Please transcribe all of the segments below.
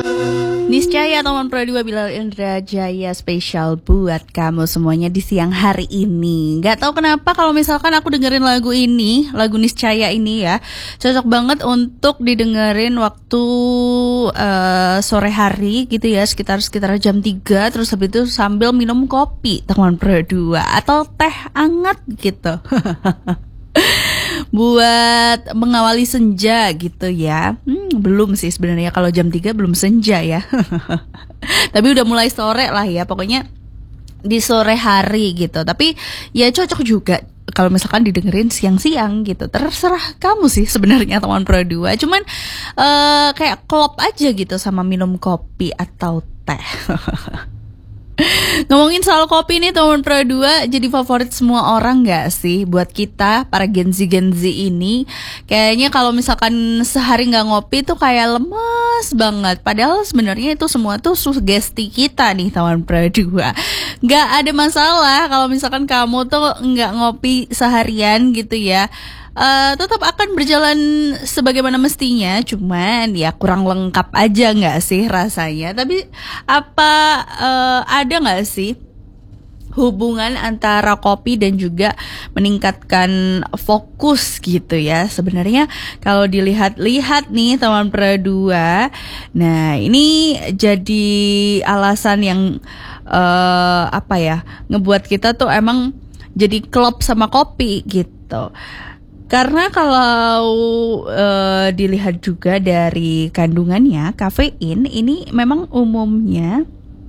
Niscaya teman Pro 2 Bilal Indra Jaya spesial buat kamu semuanya di siang hari ini. Gak tahu kenapa kalau misalkan aku dengerin lagu ini, lagu Niscaya ini ya, cocok banget untuk didengerin waktu sore hari gitu ya, sekitar jam 3. Terus habis itu sambil minum kopi teman Pro 2 atau teh hangat gitu. Buat mengawali senja gitu ya. Belum sih sebenarnya, kalau jam 3 belum senja ya. Tapi udah mulai sore lah ya, pokoknya di sore hari gitu. Tapi ya cocok juga kalau misalkan didengerin siang-siang gitu. Terserah kamu sih sebenarnya teman Pro 2. Cuman kayak klop aja gitu sama minum kopi atau teh. Ngomongin soal kopi nih teman Pro 2, jadi favorit semua orang gak sih? Buat kita para Gen Z ini, kayaknya kalau misalkan sehari gak ngopi tuh kayak lemes banget. Padahal sebenarnya itu semua tuh sugesti kita nih teman Pro 2. Gak ada masalah kalau misalkan kamu tuh gak ngopi seharian gitu ya. Tetap akan berjalan sebagaimana mestinya, cuman ya kurang lengkap aja nggak sih rasanya. Tapi apa ada nggak sih hubungan antara kopi dan juga meningkatkan fokus gitu ya? Sebenarnya kalau dilihat-lihat nih teman Pro 2, nah ini jadi alasan yang ngebuat kita tuh emang jadi klop sama kopi gitu. Karena kalau dilihat juga dari kandungannya, kafein ini memang umumnya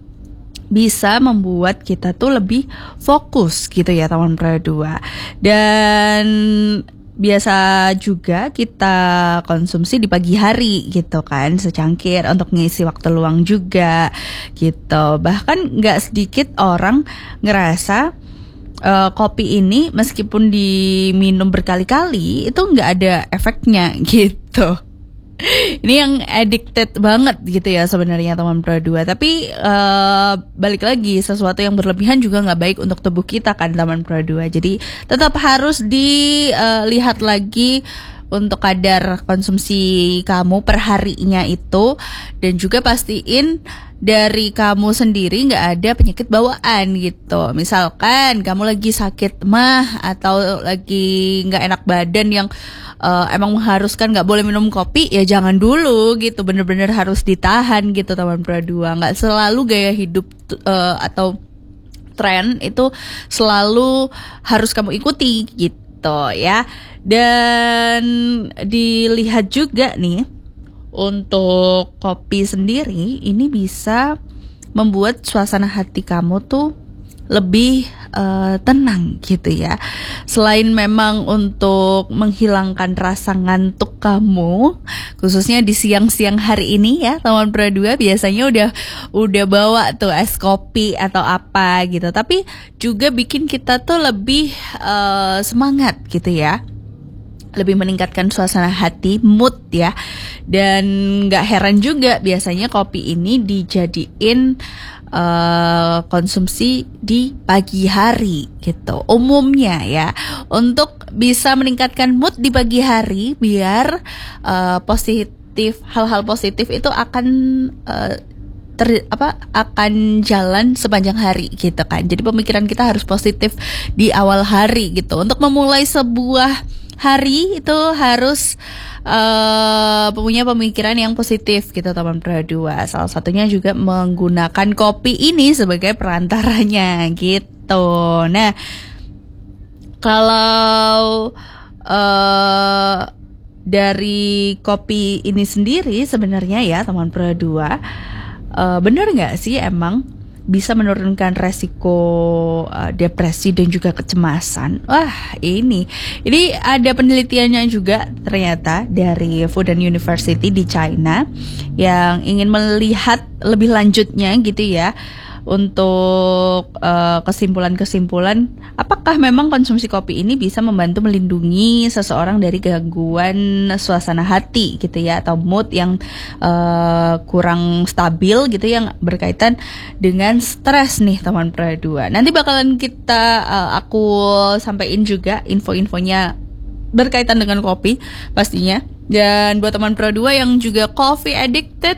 bisa membuat kita tuh lebih fokus gitu ya teman Pro 2. Dan biasa juga kita konsumsi di pagi hari gitu kan, secangkir untuk ngisi waktu luang juga gitu. Bahkan gak sedikit orang ngerasa kopi ini meskipun diminum berkali-kali itu nggak ada efeknya gitu. Ini yang addicted banget gitu ya sebenarnya teman Pro 2. Tapi balik lagi, sesuatu yang berlebihan juga nggak baik untuk tubuh kita kan teman Pro 2. Jadi tetap harus dilihat lagi untuk kadar konsumsi kamu per harinya itu, dan juga pastiin dari kamu sendiri nggak ada penyakit bawaan gitu. Misalkan kamu lagi sakit mah atau lagi nggak enak badan yang emang mengharuskan nggak boleh minum kopi, ya jangan dulu gitu. Bener-bener harus ditahan gitu teman Pro 2. Nggak selalu gaya hidup atau tren itu selalu harus kamu ikuti gitu ya. Dan dilihat juga nih, untuk kopi sendiri ini bisa membuat suasana hati kamu tuh lebih tenang gitu ya. Selain memang untuk menghilangkan rasa ngantuk kamu, khususnya di siang-siang hari ini ya teman Pro 2, biasanya udah bawa tuh es kopi atau apa gitu. Tapi juga bikin kita tuh lebih semangat gitu ya, lebih meningkatkan suasana hati, mood ya. Dan gak heran juga biasanya kopi ini dijadiin konsumsi di pagi hari gitu umumnya ya, untuk bisa meningkatkan mood di pagi hari, biar hal-hal positif itu akan akan jalan sepanjang hari gitu kan. Jadi pemikiran kita harus positif di awal hari gitu. Untuk memulai sebuah hari itu harus punya pemikiran yang positif gitu teman Pro 2. Salah satunya juga menggunakan kopi ini sebagai perantaranya gitu. Nah, kalau dari kopi ini sendiri sebenarnya ya teman Pro 2, benar nggak sih emang bisa menurunkan resiko depresi dan juga kecemasan? Wah, ini ada penelitiannya juga ternyata dari Fudan University di China yang ingin melihat lebih lanjutnya gitu ya, untuk kesimpulan-kesimpulan apakah memang konsumsi kopi ini bisa membantu melindungi seseorang dari gangguan suasana hati gitu ya, atau mood yang kurang stabil gitu, yang berkaitan dengan stres nih teman Pro 2. Nanti bakalan aku sampaikan juga info-infonya berkaitan dengan kopi pastinya. Dan buat teman Pro 2 yang juga coffee addicted,